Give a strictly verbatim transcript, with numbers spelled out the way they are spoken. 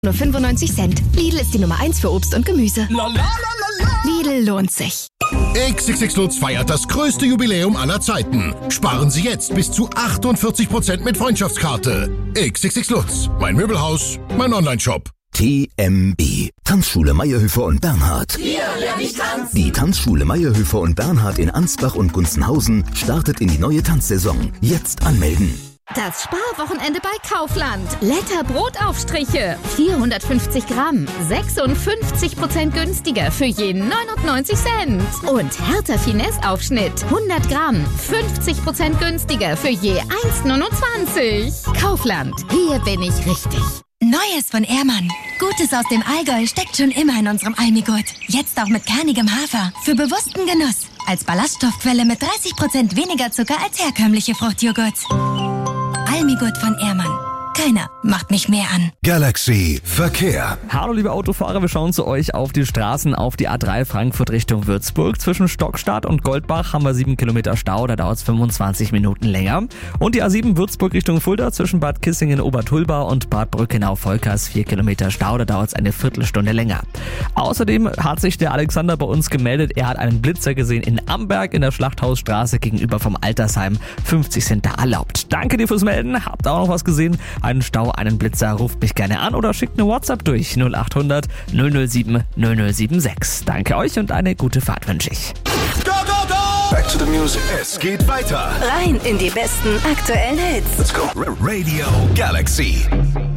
Nur fünfundneunzig Cent. Lidl ist die Nummer eins für Obst und Gemüse. La, la, la, la, la. Lidl lohnt sich. X X X Lutz feiert das größte Jubiläum aller Zeiten. Sparen Sie jetzt bis zu achtundvierzig Prozent mit Freundschaftskarte. X X X Lutz, mein Möbelhaus, mein Onlineshop. T M B. Tanzschule Meyerhöfer und Bernhard. Hier lerne ich tanzen. Die Tanzschule Meyerhöfer und Bernhard in Ansbach und Gunzenhausen startet in die neue Tanzsaison. Jetzt anmelden. Das Sparwochenende bei Kaufland. Letter Brotaufstriche. vierhundertfünfzig Gramm. sechsundfünfzig Prozent günstiger für je neunundneunzig Cent. Und Hertha Finesse Aufschnitt. hundert Gramm. fünfzig Prozent günstiger für je eins neunundzwanzig. Kaufland. Hier bin ich richtig. Neues von Ehrmann. Gutes aus dem Allgäu steckt schon immer in unserem Almigurt. Jetzt auch mit kernigem Hafer. Für bewussten Genuss. Als Ballaststoffquelle mit dreißig Prozent weniger Zucker als herkömmliche Fruchtjoghurts. Almigurt von Ehrmann. Keiner macht mich mehr an. Galaxy Verkehr. Hallo liebe Autofahrer, wir schauen zu euch auf die Straßen auf die A drei Frankfurt Richtung Würzburg. Zwischen Stockstadt und Goldbach haben wir sieben Kilometer Stau, da dauert es fünfundzwanzig Minuten länger. Und die A sieben Würzburg Richtung Fulda zwischen Bad Kissingen-Obertulba und Bad Brückenau-Volkers vier Kilometer Stau, da dauert es eine Viertelstunde länger. Außerdem hat sich der Alexander bei uns gemeldet, er hat einen Blitzer gesehen in Amberg in der Schlachthausstraße gegenüber vom Altersheim. fünfzig sind da erlaubt. Danke dir fürs Melden, habt auch noch was gesehen? Einen Stau, einen Blitzer, ruft mich gerne an oder schickt eine WhatsApp durch null acht hundert null null sieben null null sieben sechs. Danke euch und eine gute Fahrt wünsche ich. Go, go, go! Back to the music. Es geht weiter. Rein in die besten aktuellen Hits. Let's go. Radio Galaxy.